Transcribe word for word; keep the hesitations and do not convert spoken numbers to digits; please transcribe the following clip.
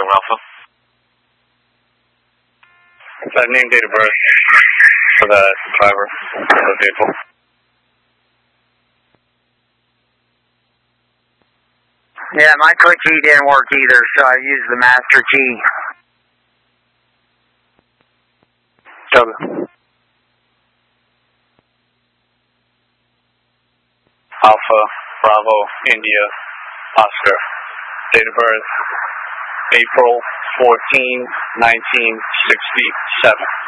Alpha. What's that name, date of birth for the driver of the vehicle? Yeah, my quick key didn't work either, so I used the master key. Copy. Alpha, Bravo, India, Oscar. Date of birth, April fourteenth, nineteen sixty-seven.